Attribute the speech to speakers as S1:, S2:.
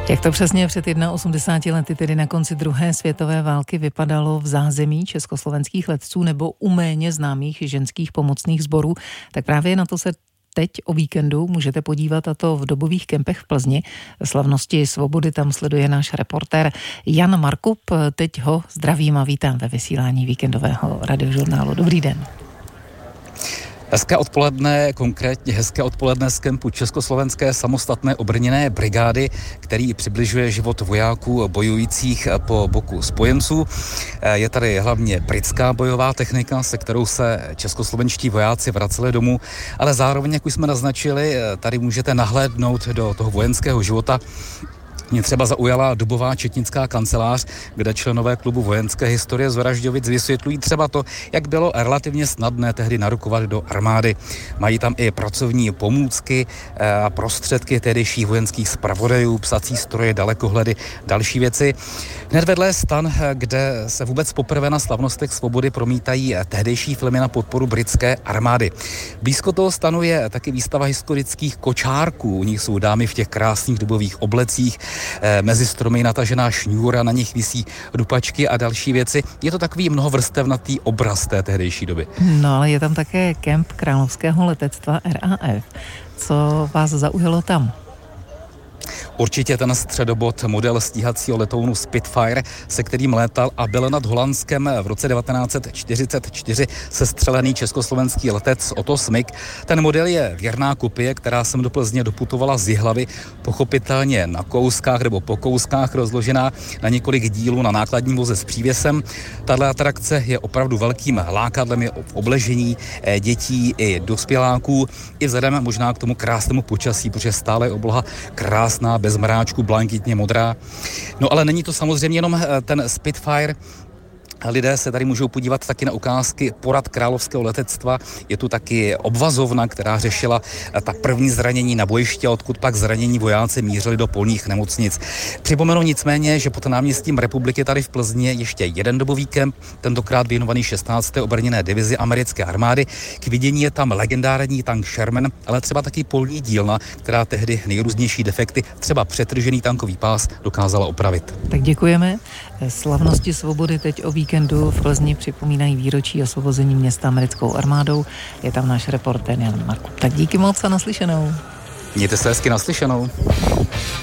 S1: Jak to přesně před 81 lety, tedy na konci druhé světové války, vypadalo v zázemí československých letců nebo u méně známých ženských pomocných sborů, tak právě na to se teď o víkendu můžete podívat, a to v dobových kempech v Plzni. Slavnosti svobody tam sleduje náš reportér Jan Markup. Teď ho zdravím a vítám ve vysílání víkendového radiožurnálu. Dobrý den.
S2: Hezké odpoledne, konkrétně hezké odpoledne z kempu Československé samostatné obrněné brigády, který přibližuje život vojáků bojujících po boku spojenců. Je tady hlavně britská bojová technika, se kterou se českoslovenští vojáci vraceli domů, ale zároveň, jak už jsme naznačili, tady můžete nahlédnout do toho vojenského života. Mě třeba zaujala dobová četnická kancelář, kde členové klubu vojenské historie z Varažďovic vysvětlují třeba to, jak bylo relativně snadné tehdy narukovat do armády. Mají tam i pracovní pomůcky a prostředky tehdejších vojenských zpravodajů, psací stroje, dalekohledy, další věci. Hned vedle je stan, kde se vůbec poprvé na slavnostech svobody promítají tehdejší filmy na podporu britské armády. Blízko toho stanu je taky výstava historických kočárků. U nich jsou dámy v těch krásných dobových oblecích, mezi stromy natažená šňůra, na nich visí dupačky a další věci. Je to takový mnohovrstevnatý obraz té tehdejší doby.
S1: No, ale je tam také kemp královského letectva RAF. Co vás zaujalo tam?
S2: Určitě ten středobod, model stíhacího letounu Spitfire, se kterým létal a byl nad Holandskem v roce 1944 sestřelený československý letec Otto Smyk. Ten model je věrná kopie, která sem do Plzně doputovala z Jihlavy, pochopitelně na kouskách nebo po kouskách rozložená na několik dílů na nákladním voze s přívěsem. Tato atrakce je opravdu velkým lákadlem, je v obležení dětí i dospěláků, i vzhledem možná k tomu krásnému počasí, protože stále je obloha krásná, bez mráčku, blankitně modrá. No ale není to samozřejmě jenom ten Spitfire. Lidé se tady můžou podívat taky na ukázky porad královského letectva. Je tu taky obvazovna, která řešila ta první zranění na bojišti, odkud pak zranění vojáci mířili do polních nemocnic. Připomenu nicméně, že pod náměstím Republiky tady v Plzni je ještě jeden dobový kemp, tentokrát věnovaný 16. obrněné divizi americké armády. K vidění je tam legendární tank Sherman, ale třeba taky polní dílna, která tehdy nejrůznější defekty, třeba přetržený tankový pás, dokázala opravit.
S1: Tak děkujeme. Slavnosti svobody teď o víkendu v Plzni připomínají výročí osvobození města americkou armádou. Je tam náš reportér Jan Markup. Tak díky moc a naslyšenou.
S2: Mějte se hezky, naslyšenou.